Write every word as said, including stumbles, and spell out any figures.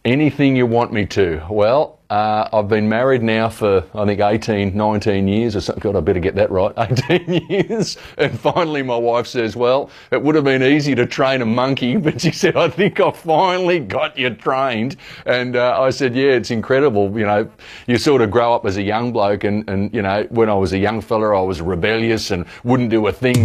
Anything you want me to. Well, uh, I've been married now for, I think, eighteen, nineteen years or something. God, I better get that right. eighteen years. And finally my wife says, well, it would have been easy to train a monkey, but she said, I think I finally got you trained. And uh, I said, yeah, it's incredible. You know, you sort of grow up as a young bloke and, and, you know, when I was a young fella, I was rebellious and wouldn't do a thing